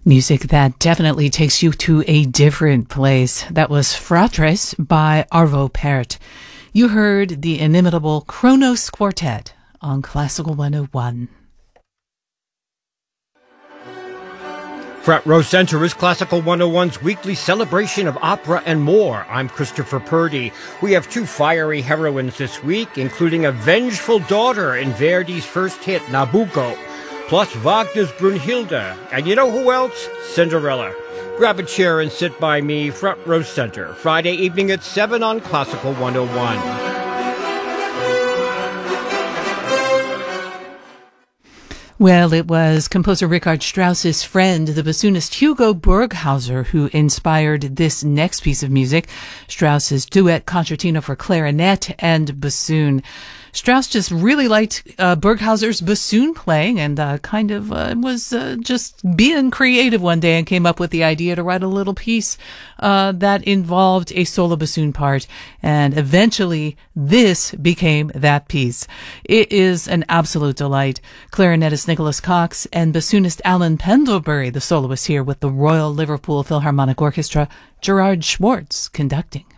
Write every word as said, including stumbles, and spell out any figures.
Music that definitely takes you to a different place. That was Fratres by Arvo Pärt. You heard the inimitable Kronos Quartet on Classical one oh one. Front Row Center is Classical one oh one's weekly celebration of opera and more. I'm Christopher Purdy. We have two fiery heroines this week, including a vengeful daughter in Verdi's first hit, Nabucco, plus Wagner's Brunhilde. And you know who else? Cinderella. Grab a chair and sit by me, Front Row Center, Friday evening at seven on Classical one oh one. Well, it was composer Richard Strauss's friend, the bassoonist Hugo Burghauser, who inspired this next piece of music, Strauss's duet concertina for clarinet and bassoon. Strauss just really liked uh, Burghauser's bassoon playing and uh, kind of uh, was uh, just being creative one day and came up with the idea to write a little piece uh, that involved a solo bassoon part. And eventually this became that piece. It is an absolute delight. Clarinetist Nicholas Cox and bassoonist Alan Pendlebury, the soloist here with the Royal Liverpool Philharmonic Orchestra, Gerard Schwartz conducting.